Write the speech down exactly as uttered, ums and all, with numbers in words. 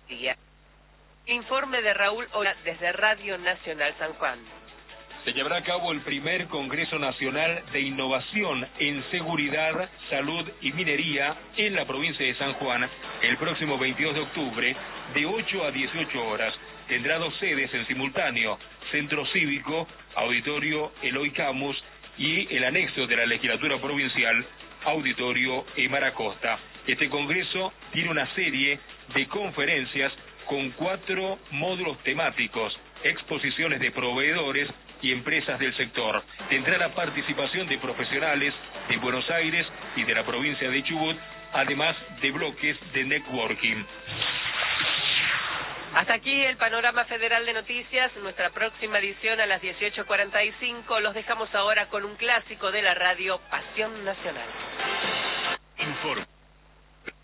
día. Informe de Raúl Ola desde Radio Nacional San Juan. Se llevará a cabo el primer Congreso Nacional de Innovación en Seguridad, Salud y Minería en la provincia de San Juan el próximo veintidós de octubre de ocho a dieciocho horas. Tendrá dos sedes en simultáneo: Centro Cívico, Auditorio Eloy Camus y el anexo de la Legislatura Provincial, Auditorio Emar Acosta. Este congreso tiene una serie de conferencias con cuatro módulos temáticos, exposiciones de proveedores y empresas del sector. Tendrá la participación de profesionales de Buenos Aires y de la provincia de Chubut, además de bloques de networking. Hasta aquí el panorama federal de noticias. Nuestra próxima edición a las dieciocho cuarenta y cinco. Los dejamos ahora con un clásico de la radio, Pasión Nacional. Informe.